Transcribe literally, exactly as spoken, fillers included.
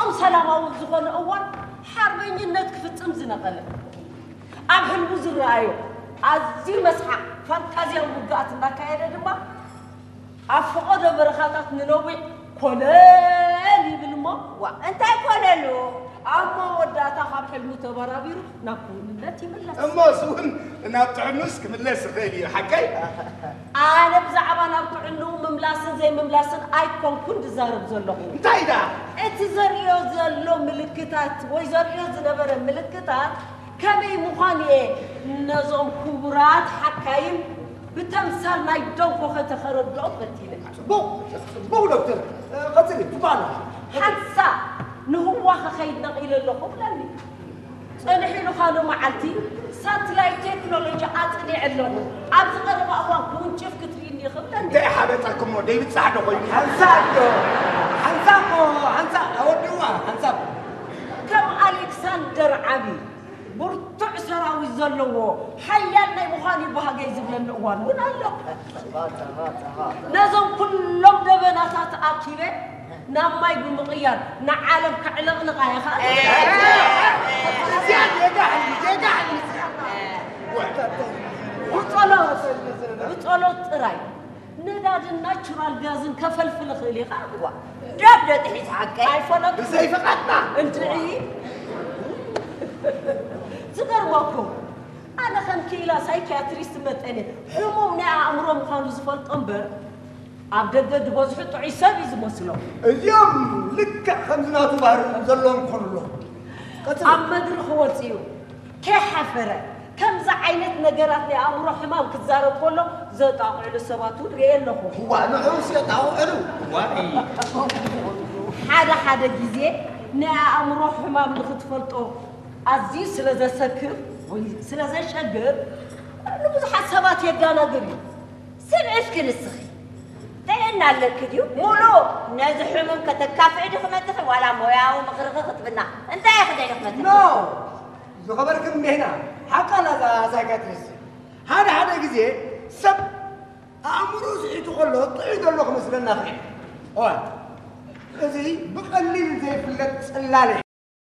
ፍጹም ሰላማዊ ዝኾነ እዋን ሓርበኝነት ክፍጽም ዝነቐለ ኣብ ህልሙ ዝረአዮ ኣዝዩ መስሓቅ ፋንታዝያዊ ውግኣት እናካየደ ድማ ኣብ ፈቐዶ በረኻታት ንነዊሕ ኮለል ይብል እሞ ዋ እንታይ ኮለሉ ኣብ መወዳእታ ካብ ሕልሙ ተበራቢሩ ናብ ኩልነት ይምለስ እሞ እሱን ናብ ጥዕኑስ ክምለስ ይኽእል እዩ ሓቀይ ኣነ ብዛዕባ ናብ ጥዕኑ ምምላስን ዘይምምላስን ኣይኮንኩን ዝዛረብ ዘለኹ እንታይ ዳ እቲ ዘርእዮ ዘሎ ምልክታት ወይ ዘርእዮ ዝነበረ ምልክታት ከመይ ምዃን እየ ነዞም ክቡራት ሓካይም ብተምሳል ናይ ደንኮኸ ተኸረድኦ ፈቲነ ጽቡቕ ጽቡቕ ዶክተር ቀፅሊ ትባዕሉ ሓንሳ ንህዋኸ ኸይድ ነቒለ ኣለኹ ብለኒ ፀንሕ ኢሉ ካሎ መዓልቲ ሳትላይት ቴክኖሎጂ ኣፅኒዕ ኣለኹ ኣብዚ ቀረባ እዋን ክውንጭፍ ክትርኢኒ ይኽብለኒ እንታይ ሓበጠክሞ ደይብፃሕ ዶ ኮይኑ ሓንሳ ዶ ሓንሳ እሞ ሓንሳ ኣወዲዋ ሓንሳ ከም ኣሌክሳንደር ዓብዪ ብርቱዕ ሰራዊት ዘለዎ ሓያል ናይ ምዃኑ ይበሃገይ ዝብለኒ እዋን እውን ኣሎ ነዞም ኩሎም ደበናታት ኣኪበ ናብ ማይ ብምቕያር ንዓለም ካዕለቕልቓ ኢኻ ብጸሎት ብጸሎት ጥራይ ነዳድን ናቹራል ጋዝን ከፈልፍል እኽእል ኢኻ ዳብ ደጥሒት ሓቀይ ኣይፈለጥ ብዘይፍቓድና እንትዒ ዝገርመኩም ኣነ ከም ክኢላ ሳይኪያትሪስት መጠነ ሕሙም ናይ ኣእምሮ ምዃኑ ዝፈልጦ እምበር ኣብ ደገ ዝበዝሑ ጥዑይ ሰብ እዩ ዝመስሎም እዚኦም ልክዕ ከምዝናቱ ባህሪ ዘለዎም ክኾኑ ኣለዎም ኣብ መድረኽ ወፂኡ ከይሓፈረ ከምዚ ዓይነት ነገራት ናይ ኣእምሮ ሕማም ክዛረብ ከሎ ዘጣቕዕሉ ሰባት እውን ርአ ኣለኹ ዋ ንዑስ የጣውዕሉ ሓደ ሓደ ግዜ ናይ ኣእምሮ ሕማም ንኽትፈልጦ ኣዝዩ ስለ ዘሰክር ወይ ስለ ዘሸግር ንብዙሓት ሰባት የጋናግር እዩ ስምዕት ክንስኺ ጥዕና ኣለክ ድዩ ሙሉ ነዚ ሕሙም ከተካፍዕ ዲ ክመትኺ ዋላ ሞያዊ ምኽርኺ ክትብና እንታይ ክደይ ክመትኺ ኖ ዝኸበርክን ሜህና ሓቃላ ሳይካትሪስት ሓደ ሓደ ግዜ ሰብ ኣእምሮ ስዒቱ ከሎ ጥዑይ ዘሎ ክመስለና ክእል እዚ ብቐሊል ዘይፍለጥ ጽላል እዩ